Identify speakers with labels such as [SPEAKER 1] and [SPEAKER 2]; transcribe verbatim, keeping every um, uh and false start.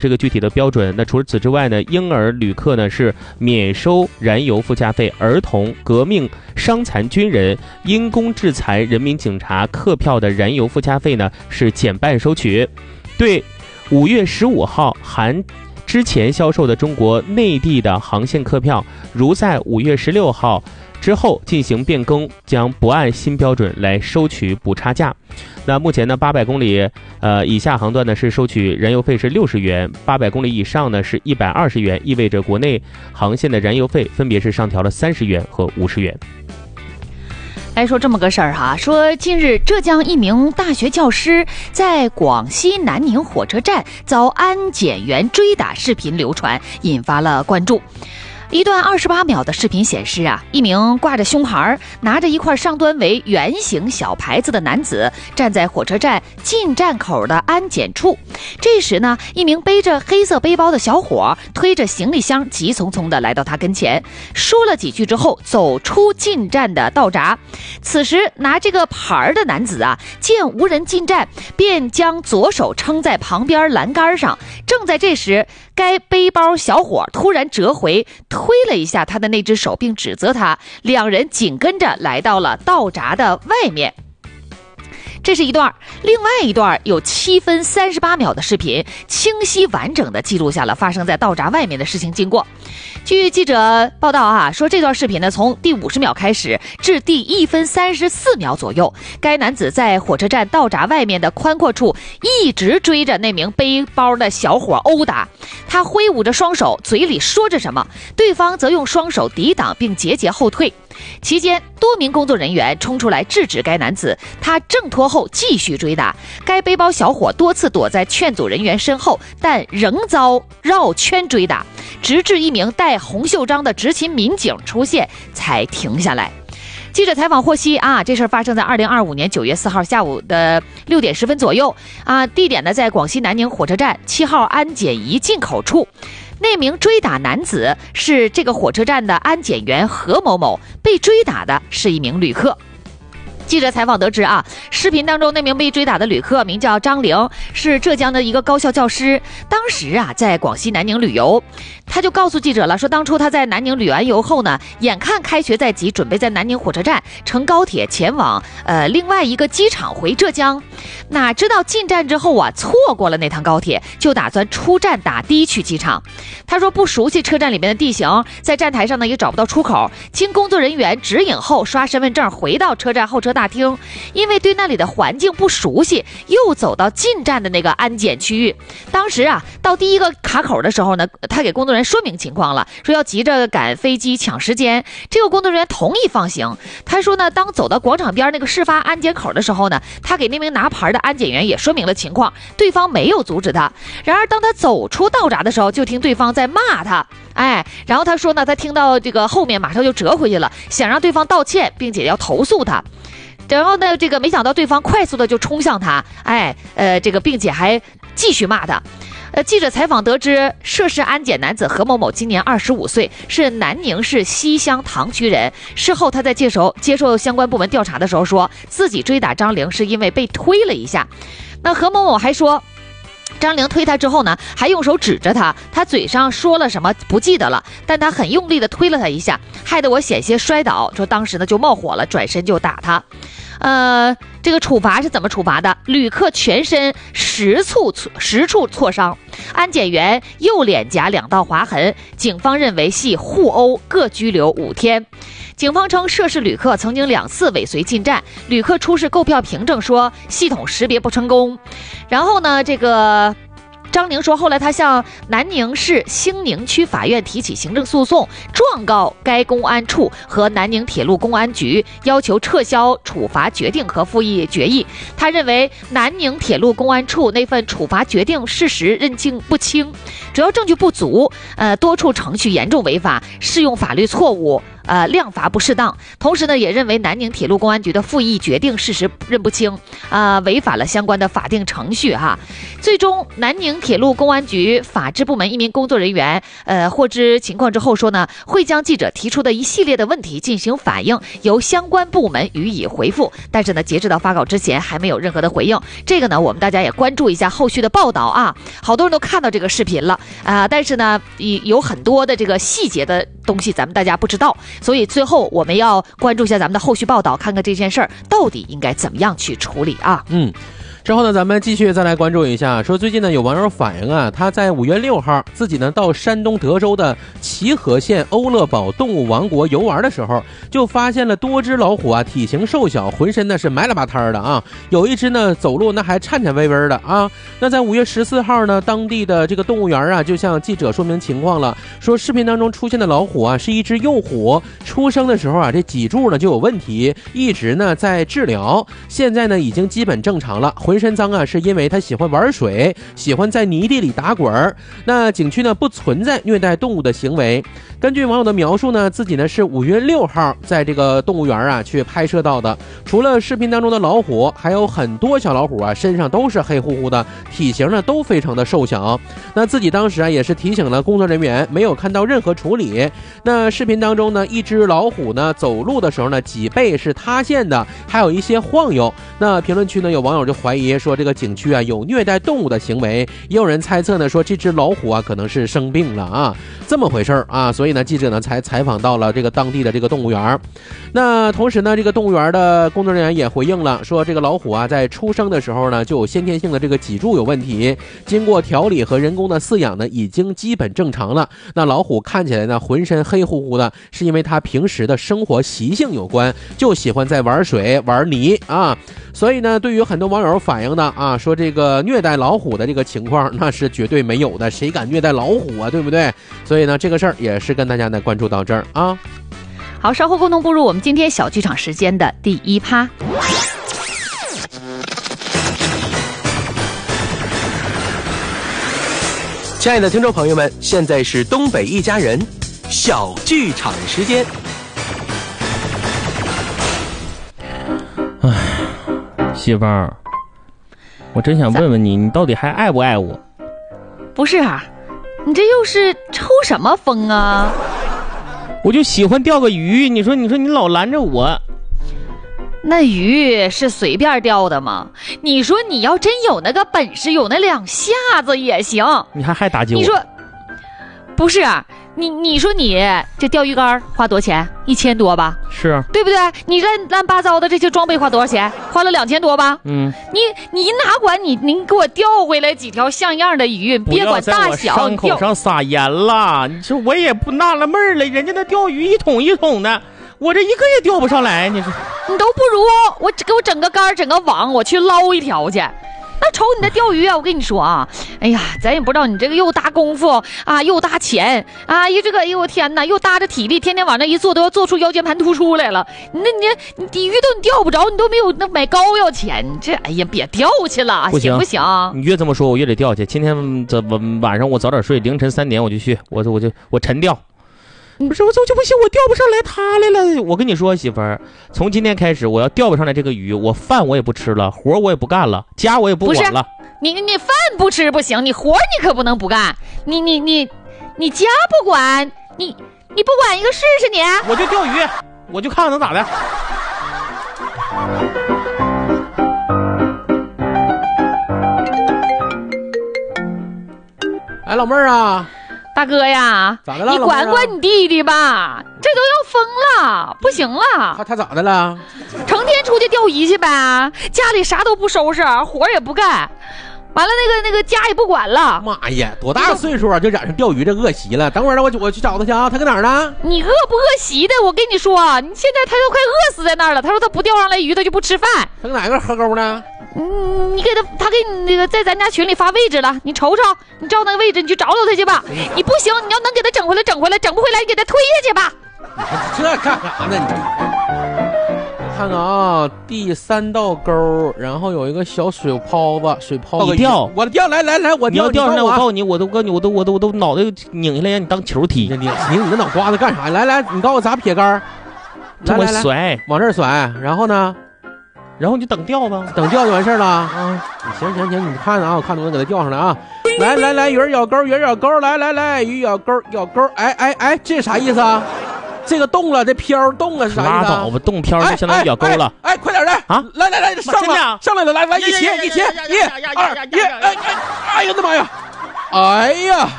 [SPEAKER 1] 这个具体的标准。那除了此之外呢，婴儿旅客呢是免收燃油附加费，儿童、革命、伤残军人、因公致残人民警察客票的燃油附加费呢是减半收取。对五月十五号含之前销售的中国内地的航线客票，如在五月十六号之后进行变更，将不按新标准来收取补差价。那目前呢，八百公里呃以下航段呢是收取燃油费是六十元，八百公里以上呢是一百二十元，意味着国内航线的燃油费分别是上调了三十元和五十元。
[SPEAKER 2] 来说这么个事儿哈，说近日浙江一名大学教师在广西南宁火车站遭安检员追打视频流传，引发了关注。一段二十八秒的视频显示啊，一名挂着胸牌、拿着一块上端为圆形小牌子的男子站在火车站进站口的安检处。这时呢，一名背着黑色背包的小伙推着行李箱急匆匆地来到他跟前，说了几句之后走出进站的道闸。此时拿这个牌的男子啊，见无人进站，便将左手撑在旁边栏杆上。正在这时，该背包小伙突然折回，推了一下他的那只手，并指责他。两人紧跟着来到了道闸的外面。这是一段，另外一段有七分三十八秒的视频，清晰完整的记录下了发生在道闸外面的事情经过。据记者报道啊，说这段视频呢，从第五十秒开始至第一分三十四秒左右，该男子在火车站道闸外面的宽阔处一直追着那名背包的小伙殴打，他挥舞着双手，嘴里说着什么，对方则用双手抵挡并节节后退。期间，多名工作人员冲出来制止该男子，他挣脱后继续追打。该背包小伙多次躲在劝阻人员身后，但仍遭绕圈追打，直至一名戴红袖章的执勤民警出现才停下来。记者采访获悉啊，这事儿发生在二零二五年九月四号下午的六点十分左右啊，地点呢在广西南宁火车站七号安检仪进口处。那名追打男子是这个火车站的安检员何某某，被追打的是一名旅客。记者采访得知啊，视频当中那名被追打的旅客名叫张玲，是浙江的一个高校教师，当时啊在广西南宁旅游。他就告诉记者了，说当初他在南宁旅完游后呢，眼看开学在即，准备在南宁火车站乘高铁前往呃另外一个机场回浙江，哪知道进站之后啊错过了那趟高铁，就打算出站打的去机场。他说不熟悉车站里面的地形，在站台上呢也找不到出口，经工作人员指引后刷身份证回到车站候车大厅，因为对那里的环境不熟悉，又走到进站的那个安检区域。当时啊到第一个卡口的时候呢，他给工作人员说明情况了，说要急着赶飞机抢时间。这个工作人员同意放行。他说呢，当走到广场边那个事发安检口的时候呢，他给那名拿牌的安检员也说明了情况，对方没有阻止他。然而当他走出道闸的时候，就听对方在骂他，哎，然后他说呢，他听到这个后面马上就折回去了，想让对方道歉，并且要投诉他。然后呢，这个没想到对方快速的就冲向他，哎，呃，这个并且还继续骂他。呃，记者采访得知，涉事安检男子何某某今年二十五岁，是南宁市西乡塘区人。事后他在接受接受相关部门调查的时候说，自己追打张玲是因为被推了一下。那何某某还说，张玲推他之后呢，还用手指着他，他嘴上说了什么不记得了，但他很用力的推了他一下，害得我险些摔倒。说当时呢就冒火了，转身就打他。呃，这个处罚是怎么处罚的？旅客全身十处十处挫伤，安检员右脸颊两道划痕，警方认为系互殴，各拘留五天。警方称，涉事旅客曾经两次尾随进站，旅客出示购票凭证说系统识别不成功。然后呢，这个张玲说，后来他向南宁市兴宁区法院提起行政诉讼，状告该公安处和南宁铁路公安局，要求撤销处罚决定和复议决议。他认为南宁铁路公安处那份处罚决定事实认定不清，主要证据不足，呃，多处程序严重违法，适用法律错误，呃，量罚不适当。同时呢，也认为南宁铁路公安局的复议决定事实认不清，啊、呃，违反了相关的法定程序哈。最终，南宁铁路公安局法制部门一名工作人员，呃，获知情况之后说呢，会将记者提出的一系列的问题进行反映，由相关部门予以回复。但是呢，截止到发稿之前，还没有任何的回应。这个呢，我们大家也关注一下后续的报道啊。好多人都看到这个视频了啊、呃，但是呢，有很多的这个细节的东西咱们大家不知道，所以最后我们要关注一下咱们的后续报道，看看这件事儿到底应该怎么样去处理啊。
[SPEAKER 3] 嗯。之后呢，咱们继续再来关注一下，说最近呢有网友反映啊，他在五月六号自己呢到山东德州的齐河县欧乐堡动物王国游玩的时候，就发现了多只老虎啊，体型瘦小，浑身呢是埋了吧摊的啊，有一只呢走路那还颤颤巍巍的啊。那在五月十四号呢，当地的这个动物园啊就向记者说明情况了，说视频当中出现的老虎啊是一只幼虎，出生的时候啊这脊柱呢就有问题，一直呢在治疗，现在呢已经基本正常了。浑身脏啊，是因为他喜欢玩水，喜欢在泥地里打滚儿。那景区呢不存在虐待动物的行为。根据网友的描述呢，自己呢是五月六号在这个动物园啊去拍摄到的。除了视频当中的老虎，还有很多小老虎啊，身上都是黑乎乎的，体型呢都非常的瘦小。那自己当时啊也是提醒了工作人员，没有看到任何处理。那视频当中呢，一只老虎呢走路的时候呢，脊背是塌陷的，还有一些晃悠。那评论区呢有网友就怀疑说这个景区啊有虐待动物的行为，也有人猜测呢说这只老虎啊可能是生病了啊，这么回事儿啊，所以呢记者呢才采访到了这个当地的这个动物园。那同时呢，这个动物园的工作人员也回应了，说这个老虎啊在出生的时候呢就有先天性的这个脊柱有问题，经过调理和人工的饲养呢已经基本正常了。那老虎看起来呢浑身黑乎乎的，是因为它平时的生活习性有关，就喜欢在玩水玩泥啊。所以呢，对于很多网友反映的啊，说这个虐待老虎的这个情况，那是绝对没有的，谁敢虐待老虎啊，对不对？所以呢，这个事儿也是跟大家呢关注到这儿啊。
[SPEAKER 2] 好，稍后共同步入我们今天小剧场时间的第一趴。
[SPEAKER 4] 亲爱的听众朋友们，现在是东北一家人小剧场时间。
[SPEAKER 1] 唉，媳妇儿，我真想问问你，你到底还爱不爱我？
[SPEAKER 2] 不是啊，你这又是抽什么风啊？
[SPEAKER 1] 我就喜欢钓个鱼，你说你说你老拦着我。
[SPEAKER 2] 那鱼是随便钓的吗？你说你要真有那个本事，有那两下子也行。
[SPEAKER 1] 你还还打击我？
[SPEAKER 2] 你说不是啊？你你说你这钓鱼竿花多少钱？一千多吧？
[SPEAKER 1] 是，
[SPEAKER 2] 对不对？你乱乱八糟的这些装备花多少钱？花了两千多吧？
[SPEAKER 1] 嗯，
[SPEAKER 2] 你你哪管你您给我钓回来几条像样的鱼，别管大小。
[SPEAKER 1] 伤口上撒盐了，你说我也不纳了闷了，人家那钓鱼一桶一桶的，我这一个也钓不上来，你说
[SPEAKER 2] 你都不如我给我整个竿整个网，我去捞一条去。那瞅你的钓鱼啊，我跟你说啊，哎呀，咱也不知道你这个又搭功夫啊，又搭钱啊，又这个，哎呦我天哪，又搭着体力，天天往那一坐都要做出腰间盘突出来了。那你你鱼都你钓不着，你都没有那买膏药钱，这哎呀别钓去了，
[SPEAKER 1] 不行
[SPEAKER 2] 行不行？
[SPEAKER 1] 你越这么说，我越得钓去。今天这晚上我早点睡，凌晨三点我就去，我我就我晨钓。不是我就就不行，我钓不上来它来了。我跟你说，媳妇儿，从今天开始，我要钓不上来这个鱼，我饭我也不吃了，活我也不干了，家我也不管了。
[SPEAKER 2] 你你饭不吃不行，你活你可不能不干。你你你你家不管，你你不管一个试试你？
[SPEAKER 1] 我就钓鱼，我就看看能咋的。
[SPEAKER 3] 哎，老妹儿啊。
[SPEAKER 2] 大哥呀，
[SPEAKER 3] 咋的了？
[SPEAKER 2] 你管管你弟弟吧，这都要疯了，不行了。
[SPEAKER 3] 他他咋的了？
[SPEAKER 2] 成天出去钓鱼去呗，家里啥都不收拾，活也不干，完了那个那个家也不管了。
[SPEAKER 3] 妈呀，多大岁数啊，就染上钓鱼这恶习了？等会儿呢，我我去找他去啊，他搁哪儿呢？
[SPEAKER 2] 你饿不饿习的？我跟你说，你现在他都快饿死在那儿了。他说他不钓上来鱼，他就不吃饭。
[SPEAKER 3] 他搁哪个河沟呢？
[SPEAKER 2] 嗯，你给他，他给你那个在咱家群里发位置了，你瞅瞅，你照那个位置，你去找找他去吧。你不行，你要能给他整回来，整回来，整不回来，你给他推下去吧。
[SPEAKER 3] 这干啥呢你？看看啊，第三道沟，然后有一个小水泡子，水泡子。
[SPEAKER 1] 你钓，
[SPEAKER 3] 我钓，来来来，我
[SPEAKER 1] 钓。你要钓上来，
[SPEAKER 3] 我
[SPEAKER 1] 告诉你，我都告诉你，我都我都我都脑袋拧下来，让你当球踢。
[SPEAKER 3] 你拧你那脑瓜子干啥？来来，你告诉我咋撇竿？
[SPEAKER 1] 这么甩，
[SPEAKER 3] 往这儿甩，然后呢？
[SPEAKER 1] 然后你就等钓吧，
[SPEAKER 3] 等钓就完事儿了啊！行行行，你看啊，我看能不能给它钓上来啊！ 来来来，鱼儿咬钩，鱼儿咬钩，来来来，鱼咬钩咬钩，哎哎哎，这是啥意思啊？这个动了，这漂动了是啥意思、啊？
[SPEAKER 1] 拉倒吧，动漂就相当于咬钩了。
[SPEAKER 3] 哎，哎哎哎快点的啊！来来来，上了上来了，来来一起一起，一二一，哎哎哎呀，我的妈呀！哎呀！